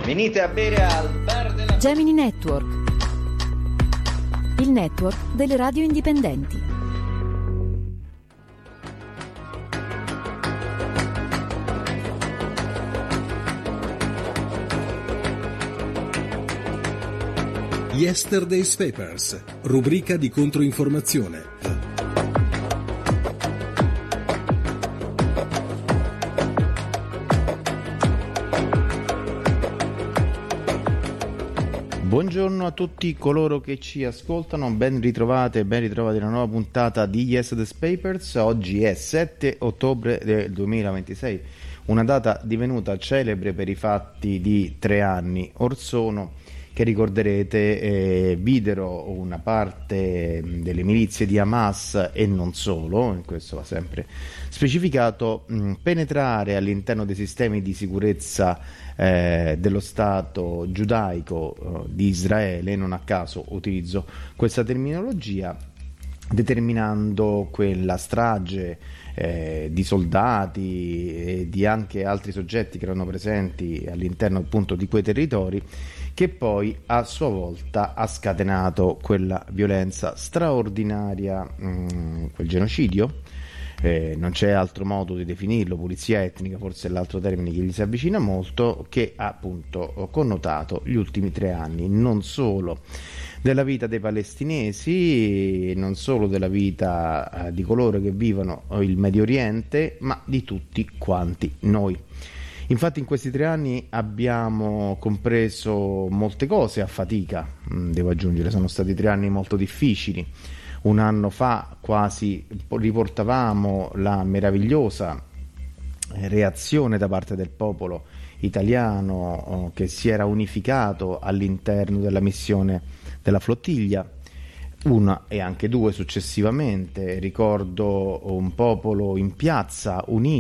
Venite a bere al bar della Gemini Network, il network delle radio indipendenti. Yesterday's Papers, rubrica di controinformazione. Buongiorno a tutti coloro che ci ascoltano, ben ritrovati alla nuova puntata di Yesterday's Papers. Oggi è 7 ottobre del 2026, una data divenuta celebre per i fatti di 3 anni or sono, che ricorderete videro una parte delle milizie di Hamas e non solo, questo va sempre specificato, penetrare all'interno dei sistemi di sicurezza dello Stato giudaico di Israele. Non a caso utilizzo questa terminologia, determinando quella strage di soldati e di anche altri soggetti che erano presenti all'interno appunto di quei territori, che poi a sua volta ha scatenato quella violenza straordinaria, quel genocidio. Non c'è altro modo di definirlo, pulizia etnica forse è l'altro termine che gli si avvicina molto, che ha appunto connotato gli ultimi 3 anni, non solo della vita dei palestinesi, non solo della vita di coloro che vivono il Medio Oriente, ma di tutti quanti noi. Infatti in questi 3 anni abbiamo compreso molte cose a fatica, devo aggiungere, sono stati 3 anni molto difficili. Un anno fa quasi riportavamo la meravigliosa reazione da parte del popolo italiano che si era unificato all'interno della missione della flottiglia, 1 e anche 2 successivamente. Ricordo un popolo in piazza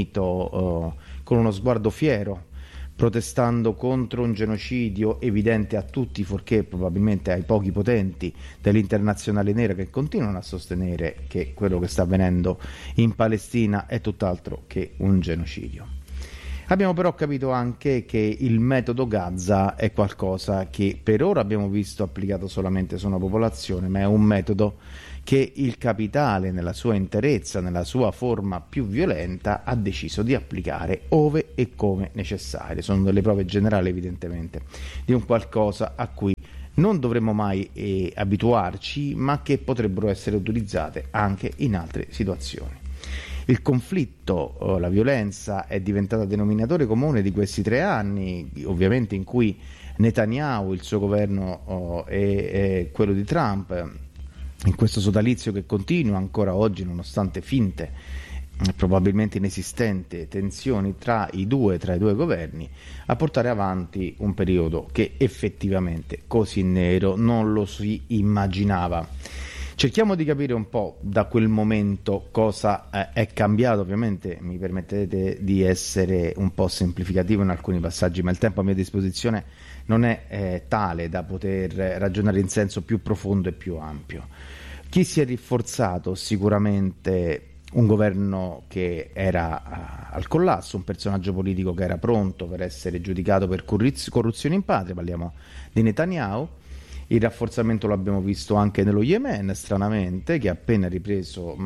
unito con uno sguardo fiero, protestando contro un genocidio evidente a tutti, fuorché probabilmente ai pochi potenti dell'internazionale nera, che continuano a sostenere che quello che sta avvenendo in Palestina è tutt'altro che un genocidio. Abbiamo però capito anche che il metodo Gaza è qualcosa che per ora abbiamo visto applicato solamente su una popolazione, ma è un metodo che il capitale nella sua interezza, nella sua forma più violenta, ha deciso di applicare ove e come necessario. Sono delle prove generali evidentemente di un qualcosa a cui non dovremmo mai abituarci, ma che potrebbero essere utilizzate anche in altre situazioni. Il conflitto, la violenza è diventata denominatore comune di questi 3 anni, ovviamente in cui Netanyahu, il suo governo e quello di Trump, in questo sodalizio che continua ancora oggi nonostante finte, probabilmente inesistenti tensioni tra i due governi, a portare avanti un periodo che effettivamente così nero non lo si immaginava. Cerchiamo di capire un po' da quel momento cosa è cambiato. Ovviamente mi permettete di essere un po' semplificativo in alcuni passaggi, ma il tempo a mia disposizione non è tale da poter ragionare in senso più profondo e più ampio. Chi si è rinforzato? Sicuramente un governo che era al collasso, un personaggio politico che era pronto per essere giudicato per corruzione in patria, parliamo di Netanyahu. Il rafforzamento l'abbiamo visto anche nello Yemen, stranamente, che ha appena ripreso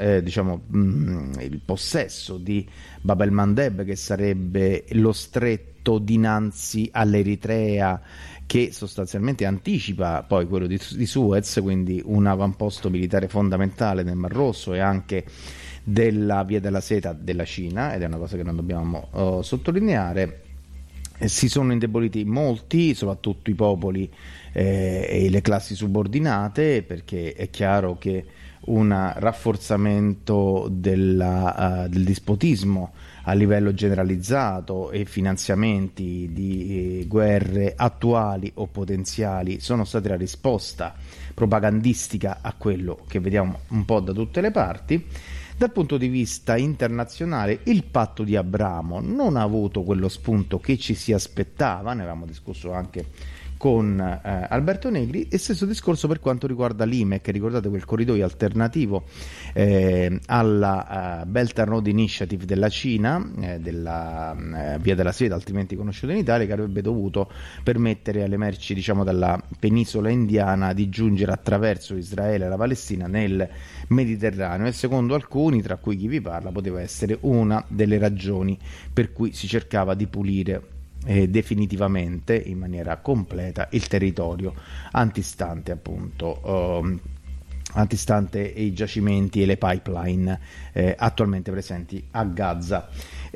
il possesso di Bab el-Mandeb, che sarebbe lo stretto dinanzi all'Eritrea, che sostanzialmente anticipa poi quello di Suez, quindi un avamposto militare fondamentale nel Mar Rosso e anche della Via della Seta della Cina, ed è una cosa che non dobbiamo sottolineare. Si sono indeboliti molti, soprattutto i popoli e le classi subordinate, perché è chiaro che un rafforzamento del dispotismo a livello generalizzato e finanziamenti di guerre attuali o potenziali sono stati la risposta propagandistica a quello che vediamo un po' da tutte le parti. Dal punto di vista internazionale, il patto di Abramo non ha avuto quello spunto che ci si aspettava, ne avevamo discusso anche con Alberto Negri, e stesso discorso per quanto riguarda l'IMEC. Ricordate quel corridoio alternativo alla Belt and Road Initiative della Cina, della Via della Seta, altrimenti conosciuta in Italia, che avrebbe dovuto permettere alle merci, diciamo, dalla penisola indiana di giungere attraverso Israele e la Palestina nel Mediterraneo, e secondo alcuni, tra cui chi vi parla, poteva essere una delle ragioni per cui si cercava di pulire definitivamente, in maniera completa, il territorio antistante appunto antistante i giacimenti e le pipeline attualmente presenti a Gaza.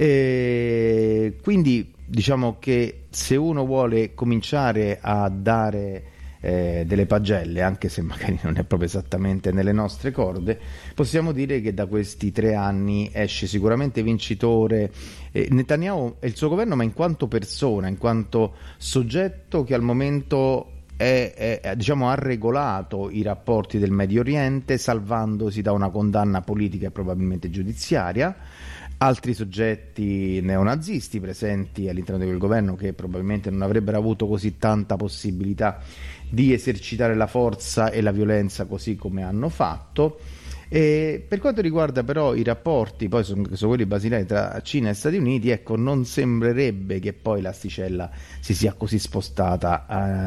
Quindi diciamo che se uno vuole cominciare a dare delle pagelle, anche se magari non è proprio esattamente nelle nostre corde, possiamo dire che da questi 3 anni esce sicuramente vincitore Netanyahu e il suo governo, ma in quanto persona, in quanto soggetto che al momento diciamo, ha regolato i rapporti del Medio Oriente, salvandosi da una condanna politica e probabilmente giudiziaria. Altri soggetti neonazisti presenti all'interno del governo, che probabilmente non avrebbero avuto così tanta possibilità di esercitare la forza e la violenza così come hanno fatto. E per quanto riguarda però i rapporti, poi sono quelli basilari tra Cina e Stati Uniti, ecco, non sembrerebbe che poi l'asticella si sia così spostata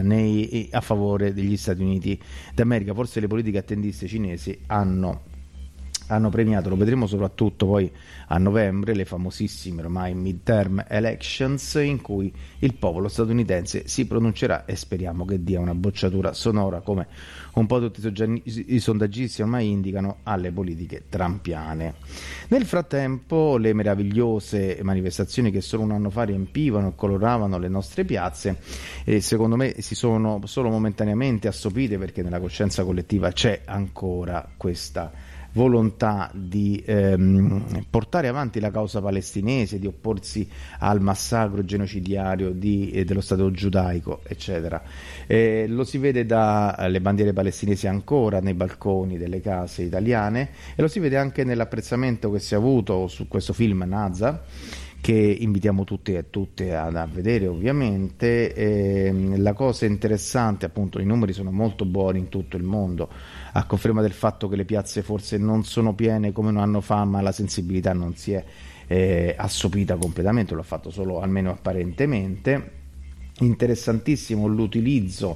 a favore degli Stati Uniti d'America. Forse le politiche attendiste cinesi hanno premiato, lo vedremo soprattutto poi a novembre, le famosissime ormai midterm elections, in cui il popolo statunitense si pronuncerà, e speriamo che dia una bocciatura sonora, come un po' tutti i sondaggisti ormai indicano, alle politiche trumpiane. Nel frattempo le meravigliose manifestazioni che solo un anno fa riempivano e coloravano le nostre piazze, secondo me si sono solo momentaneamente assopite, perché nella coscienza collettiva c'è ancora questa volontà di portare avanti la causa palestinese, di opporsi al massacro genocidiario dello Stato giudaico, eccetera. Lo si vede dalle bandiere palestinesi ancora nei balconi delle case italiane, e lo si vede anche nell'apprezzamento che si è avuto su questo film Naza, che invitiamo tutti e tutte a vedere ovviamente. La cosa interessante, appunto, i numeri sono molto buoni in tutto il mondo, a conferma del fatto che le piazze forse non sono piene come un anno fa, ma la sensibilità non si è assopita completamente, lo ha fatto solo, almeno apparentemente. Interessantissimo l'utilizzo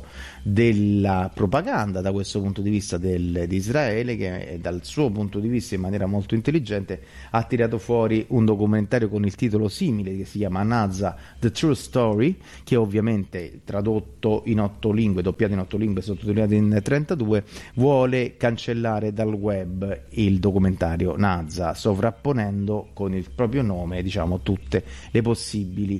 della propaganda da questo punto di vista di Israele, che dal suo punto di vista in maniera molto intelligente ha tirato fuori un documentario con il titolo simile, che si chiama Naza The True Story, che ovviamente tradotto in 8 lingue, doppiato in 8 lingue, sottotitolato in 32, vuole cancellare dal web il documentario Naza, sovrapponendo con il proprio nome, diciamo, tutte le possibili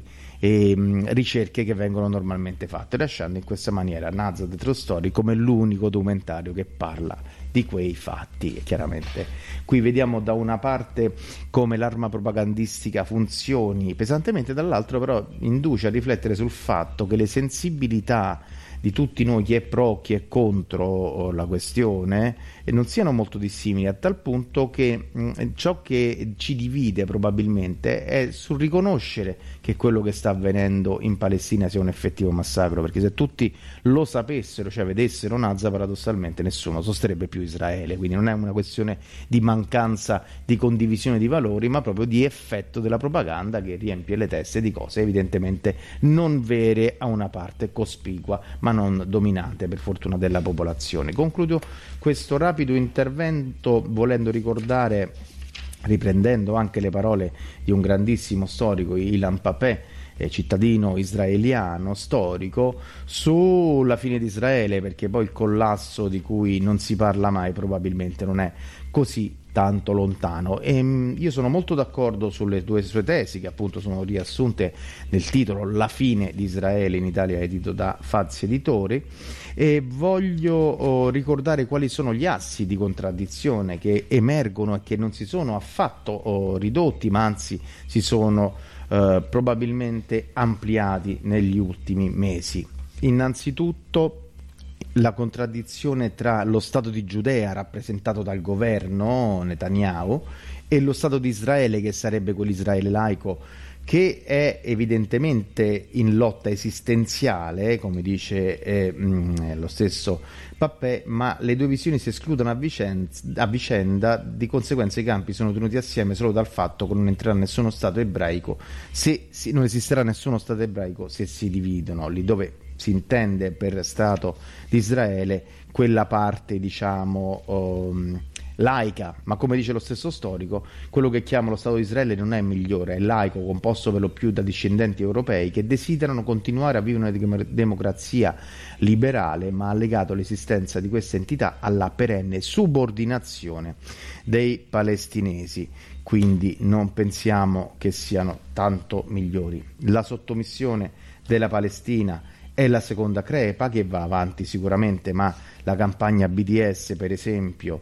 ricerche che vengono normalmente fatte, lasciando in questa maniera Naza The True Story come l'unico documentario che parla di quei fatti. E chiaramente qui vediamo da una parte come l'arma propagandistica funzioni pesantemente, dall'altro però induce a riflettere sul fatto che le sensibilità di tutti noi, chi è pro, chi è contro la questione, non siano molto dissimili, a tal punto che ciò che ci divide probabilmente è sul riconoscere che quello che sta avvenendo in Palestina sia un effettivo massacro, perché se tutti lo sapessero, cioè vedessero Naza, paradossalmente nessuno sosterrebbe più Israele. Quindi non è una questione di mancanza di condivisione di valori, ma proprio di effetto della propaganda che riempie le teste di cose evidentemente non vere a una parte cospicua, ma non dominante, per fortuna, della popolazione. Concludo questo rapido intervento volendo ricordare, riprendendo anche le parole di un grandissimo storico, Ilan Pappé, cittadino israeliano storico, sulla fine di Israele, perché poi il collasso di cui non si parla mai probabilmente non è così tanto lontano. E io sono molto d'accordo sulle sue tesi, che appunto sono riassunte nel titolo La fine di Israele, in Italia edito da Fazzi Editori, e voglio ricordare quali sono gli assi di contraddizione che emergono e che non si sono affatto ridotti, ma anzi si sono probabilmente ampliati negli ultimi mesi. Innanzitutto la contraddizione tra lo Stato di Giudea, rappresentato dal governo Netanyahu, e lo Stato di Israele, che sarebbe quell'Israele laico che è evidentemente in lotta esistenziale, come dice lo stesso Pappé, ma le due visioni si escludono a vicenda, di conseguenza i campi sono tenuti assieme solo dal fatto che non entrerà nessuno Stato ebraico, non esisterà nessuno Stato ebraico se si dividono, lì dove si intende per Stato di Israele quella parte, diciamo, laica, ma come dice lo stesso storico, quello che chiama lo Stato di Israele non è migliore, è laico, composto per lo più da discendenti europei che desiderano continuare a vivere una democrazia liberale, ma ha legato l'esistenza di questa entità alla perenne subordinazione dei palestinesi, quindi non pensiamo che siano tanto migliori. La sottomissione della Palestina è la seconda crepa che va avanti sicuramente, ma la campagna BDS, per esempio,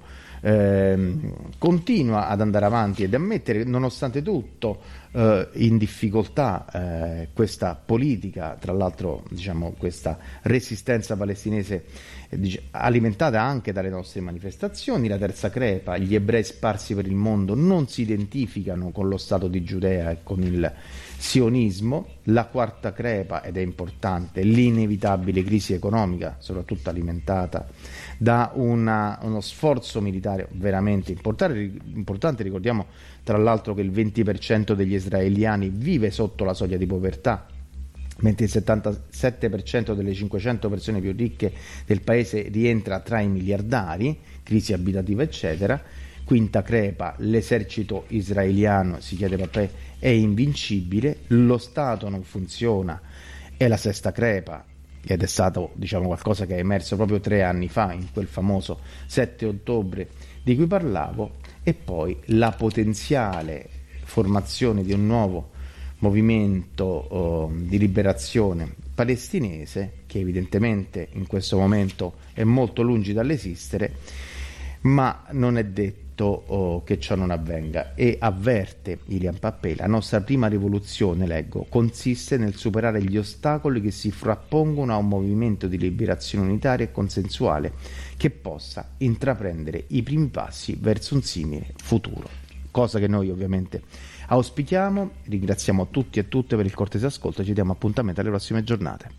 continua ad andare avanti ed a mettere, nonostante tutto, in difficoltà questa politica, tra l'altro, diciamo, questa resistenza palestinese alimentata anche dalle nostre manifestazioni. La terza crepa: gli ebrei sparsi per il mondo non si identificano con lo Stato di Giudea e con il sionismo. La quarta crepa, ed è importante, l'inevitabile crisi economica, soprattutto alimentata da uno sforzo militare veramente importante. Ricordiamo tra l'altro che il 20% degli israeliani vive sotto la soglia di povertà, mentre il 77% delle 500 persone più ricche del paese rientra tra i miliardari, crisi abitativa eccetera. Quinta crepa: l'esercito israeliano, si chiede Pappé, è invincibile, lo Stato non funziona. È la sesta crepa, ed è stato, diciamo, qualcosa che è emerso proprio 3 anni fa, in quel famoso 7 ottobre di cui parlavo. E poi la potenziale formazione di un nuovo movimento di liberazione palestinese, che evidentemente in questo momento è molto lungi dall'esistere, ma non è detto che ciò non avvenga. E avverte Ilian Pappé: la nostra prima rivoluzione, leggo, consiste nel superare gli ostacoli che si frappongono a un movimento di liberazione unitaria e consensuale che possa intraprendere i primi passi verso un simile futuro, cosa che noi ovviamente auspichiamo. Ringraziamo tutti e tutte per il cortese ascolto e ci diamo appuntamento alle prossime giornate.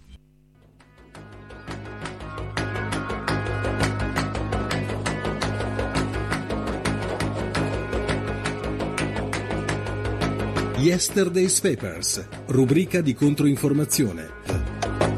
Yesterday's Papers, rubrica di controinformazione.